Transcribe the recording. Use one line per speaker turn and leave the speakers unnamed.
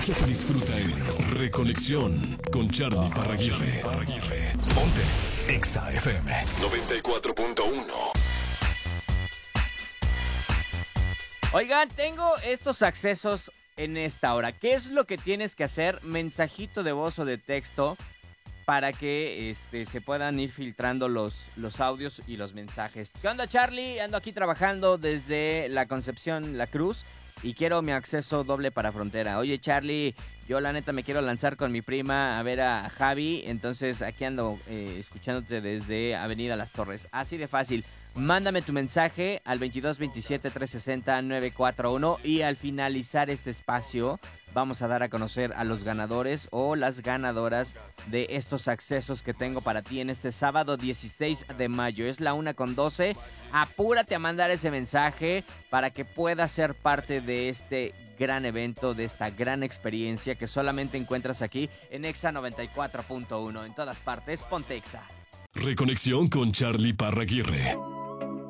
Que se disfruta en Reconexión con Charly Parraguirre. Ponte Exa FM 94.1.
Oigan, tengo estos accesos en esta hora. ¿Qué es lo que tienes que hacer? Mensajito de voz o de texto para que se puedan ir filtrando los audios y los mensajes. ¿Qué onda, Charly? Ando aquí trabajando desde la Concepción, La Cruz, y quiero mi acceso doble para frontera. Oye, Charly, yo la neta me quiero lanzar con mi prima a ver a Javi, entonces aquí ando escuchándote desde Avenida Las Torres. Así de fácil. Mándame tu mensaje al 22 27 360 941 y al finalizar este espacio vamos a dar a conocer a los ganadores o las ganadoras de estos accesos que tengo para ti en este sábado 16 de mayo. Es la 1:12. Apúrate a mandar ese mensaje para que puedas ser parte de este gran evento, de esta gran experiencia que solamente encuentras aquí en Exa 94.1. En todas partes, ponte Exa.
Reconexión con Charly Parraguirre.